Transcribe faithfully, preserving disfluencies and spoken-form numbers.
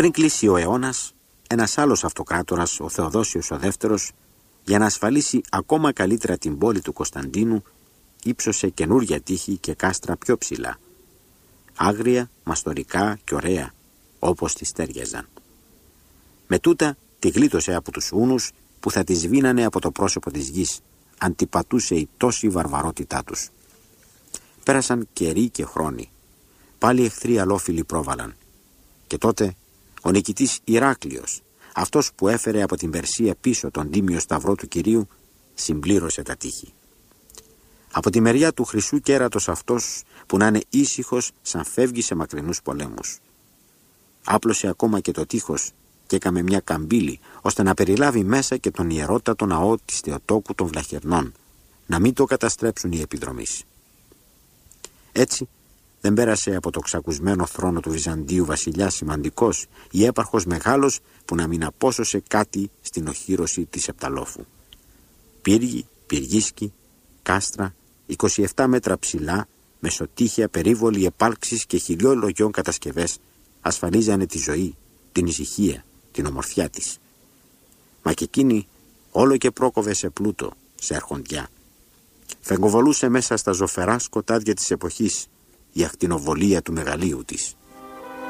Πριν κλείσει ο αιώνας, ένας άλλος αυτοκράτορας, ο Θεοδόσιος ο δεύτερος, για να ασφαλίσει ακόμα καλύτερα την πόλη του Κωνσταντίνου, ύψωσε καινούρια τείχη και κάστρα πιο ψηλά. Άγρια, μαστορικά και ωραία, όπως τις τέριαζαν. Με τούτα τη γλίτωσε από τους Ούνους που θα τη σβήνανε από το πρόσωπο της γης, αν την πατούσε η τόση βαρβαρότητά τους. Πέρασαν καιροί και χρόνοι. Πάλι εχθροί αλόφιλοι πρόβαλαν. Και τότε ο νικητής Ηράκλειος, αυτός που έφερε από την Περσία πίσω τον τίμιο σταυρό του Κυρίου, συμπλήρωσε τα τείχη. Από τη μεριά του χρυσού κέρατος αυτός που να είναι ήσυχος σαν φεύγει σε μακρινούς πολέμους. Άπλωσε ακόμα και το τείχος και έκαμε μια καμπύλη ώστε να περιλάβει μέσα και τον ιερότατο ναό της Θεοτόκου των Βλαχερνών, να μην το καταστρέψουν οι επιδρομείς. Έτσι δεν πέρασε από το ξακουσμένο θρόνο του Βυζαντίου βασιλιά σημαντικός ή έπαρχος μεγάλος που να μην απόσωσε κάτι στην οχύρωση της Επταλόφου. Πύργοι, πυργίσκοι, κάστρα, είκοσι επτά μέτρα ψηλά, μεσοτύχια, περίβολοι, επάλξεις και χιλιόλογιών κατασκευές ασφαλίζανε τη ζωή, την ησυχία, την ομορφιά της. Μα και εκείνη όλο και πρόκοβε σε πλούτο, σε αρχοντιά. Φεγγοβολούσε μέσα στα ζωφερά σκοτάδια της εποχής η ακτινοβολία του μεγαλείου της.